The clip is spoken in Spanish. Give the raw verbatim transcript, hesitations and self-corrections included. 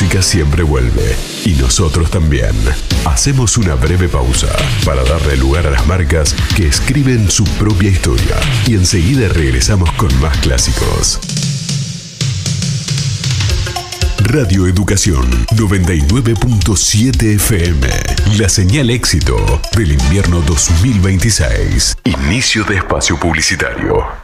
música siempre vuelve, y nosotros también. Hacemos una breve pausa para darle lugar a las marcas que escriben su propia historia, y enseguida regresamos con más clásicos. Radio Educación noventa y nueve punto siete F M. La señal éxito del invierno dos mil veintiséis. Inicio de espacio publicitario.